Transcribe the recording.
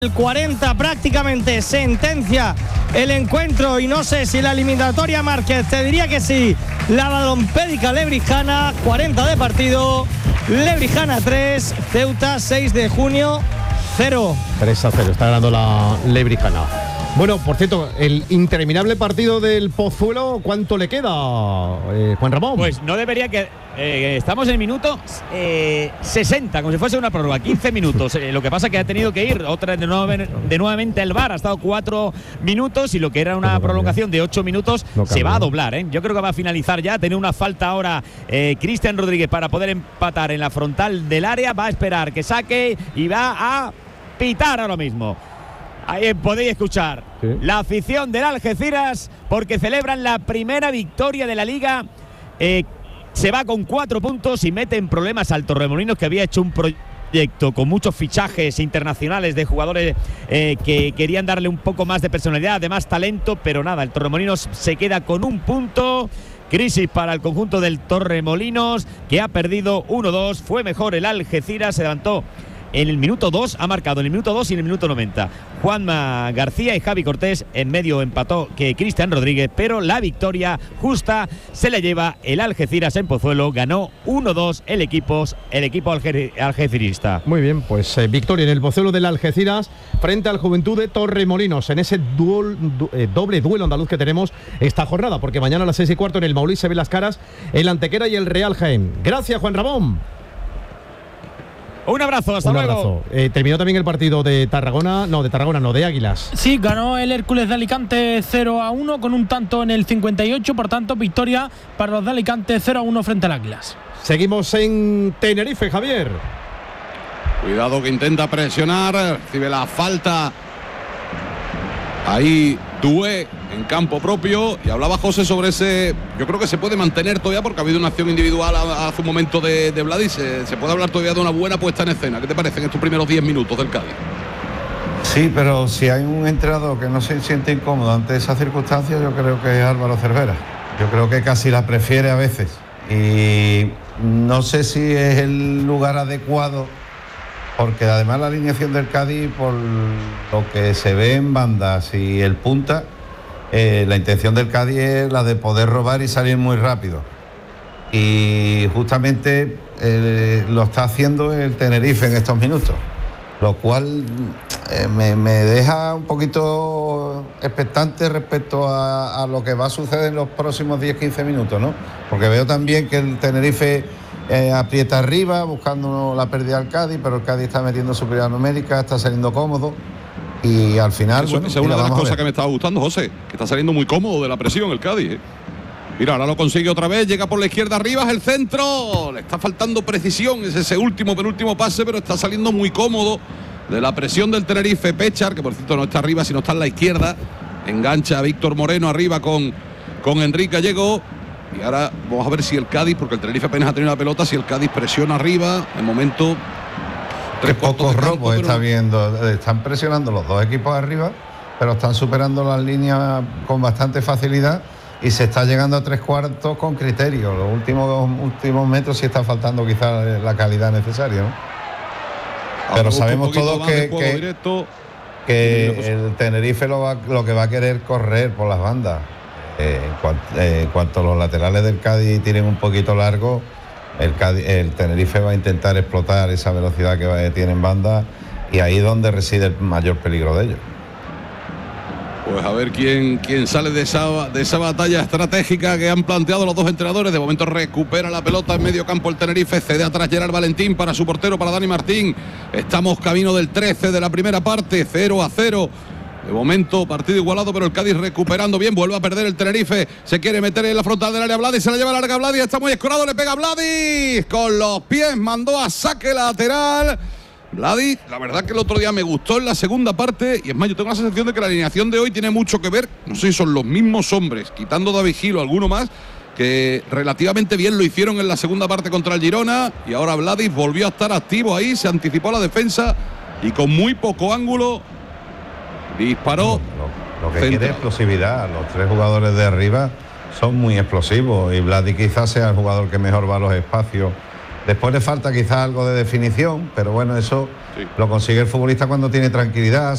El 40 prácticamente sentencia el encuentro y no sé si la eliminatoria Márquez, te diría que sí. La balompédica lebrijana, 40 de partido, Lebrijana 3, Ceuta 6 de junio 0. 3-0, está ganando la Lebrijana. Bueno, por cierto, el interminable partido del Pozuelo, ¿cuánto le queda, Juan Ramón? Pues no debería que... estamos en el minuto 60, como si fuese una prórroga, 15 minutos. Lo que pasa es que ha tenido que ir otra de nuevamente el VAR. Ha estado 4 minutos y lo que era una prolongación de 8 minutos se va a doblar. Yo creo que va a finalizar ya. Tiene una falta ahora Cristian Rodríguez para poder empatar en la frontal del área. Va a esperar que saque y va a pitar ahora mismo. Ahí podéis escuchar la afición del Algeciras porque celebran la primera victoria de la Liga. Se va con 4 puntos y mete en problemas al Torremolinos, que había hecho un proyecto con muchos fichajes internacionales de jugadores que querían darle un poco más de personalidad, de más talento, pero nada, el Torremolinos se queda con 1 punto. Crisis para el conjunto del Torremolinos, que ha perdido 1-2. Fue mejor el Algeciras, se levantó en el minuto 2, ha marcado en el minuto 2 y en el minuto 90. Juanma García y Javi Cortés, en medio empató que Cristian Rodríguez, pero la victoria justa se la lleva el Algeciras en Pozuelo. Ganó 1-2 el equipo algecirista. Muy bien, pues victoria en el Pozuelo del Algeciras frente al Juventud de Torremolinos en ese doble duelo andaluz que tenemos esta jornada, porque mañana a las 6:15 en el Maulí se ven las caras el Antequera y el Real Jaén. Gracias, Juan Ramón. Un abrazo, hasta luego. Terminó también el partido de Tarragona, de Águilas. Sí, ganó el Hércules de Alicante 0-1 con un tanto en el 58, por tanto, victoria para los de Alicante 0-1 frente al Águilas. Seguimos en Tenerife, Javier. Cuidado que intenta presionar, recibe la falta. Ahí Doué en campo propio, y hablaba José sobre ese. Yo creo que se puede mantener todavía porque ha habido una acción individual hace un momento de Vladis. Se puede hablar todavía de una buena puesta en escena. ¿Qué te parece en estos primeros 10 minutos del Cádiz? Sí, pero si hay un entrenador que no se siente incómodo ante esas circunstancias, yo creo que es Álvaro Cervera. Yo creo que casi la prefiere a veces, y no sé si es el lugar adecuado, porque además la alineación del Cádiz, por lo que se ve en bandas y el punta, la intención del Cádiz es la de poder robar y salir muy rápido. Y justamente lo está haciendo el Tenerife en estos minutos, lo cual me deja un poquito expectante respecto a lo que va a suceder en los próximos 10-15 minutos, ¿no? Porque veo también que el Tenerife aprieta arriba, buscando la pérdida al Cádiz, pero el Cádiz está metiendo superioridad numérica, está saliendo cómodo. Y al final, esa es una de las cosas que me estaba gustando, José, que está saliendo muy cómodo de la presión el Cádiz. Mira, ahora lo consigue otra vez, llega por la izquierda arriba, es el centro, le está faltando precisión, es ese penúltimo pase, pero está saliendo muy cómodo de la presión del Tenerife. Pechar, que por cierto no está arriba, sino está en la izquierda, engancha a Víctor Moreno arriba con Enrique Gallego. Y ahora vamos a ver si el Cádiz, porque el Tenerife apenas ha tenido la pelota, si el Cádiz presiona arriba. De momento, tres pocos robos está viendo. Están presionando los dos equipos arriba, pero están superando las líneas con bastante facilidad y se está llegando a 3/4 con criterio. Los últimos metros sí está faltando quizás la calidad necesaria, ¿no? Pero sabemos todos que el Tenerife lo que va a querer correr por las bandas. En cuanto a los laterales del Cádiz tienen un poquito largo, el Tenerife va a intentar explotar esa velocidad que tiene en banda, y ahí es donde reside el mayor peligro de ellos. Pues a ver quién sale de esa batalla estratégica que han planteado los dos entrenadores. De momento recupera la pelota en medio campo el Tenerife, cede atrás Gerard Valentín para su portero, para Dani Martín. Estamos camino del 13 de la primera parte, 0-0. De momento, partido igualado, pero el Cádiz recuperando bien. Vuelve a perder el Tenerife. Se quiere meter en la frontal del área Vladis. Se la lleva larga Vladis. Está muy escorado. Le pega Vladis. Con los pies mandó a saque lateral. Vladis, la verdad que el otro día me gustó en la segunda parte. Y es más, yo tengo la sensación de que la alineación de hoy tiene mucho que ver. No sé si son los mismos hombres, quitando David Gil o alguno más, que relativamente bien lo hicieron en la segunda parte contra el Girona. Y ahora Vladis volvió a estar activo ahí. Se anticipó a la defensa y con muy poco ángulo disparó. Lo que quiere es explosividad. Los tres jugadores de arriba son muy explosivos, y Vladi quizás sea el jugador que mejor va a los espacios Después le falta quizás algo de definición, pero bueno, eso lo consigue el futbolista cuando tiene tranquilidad,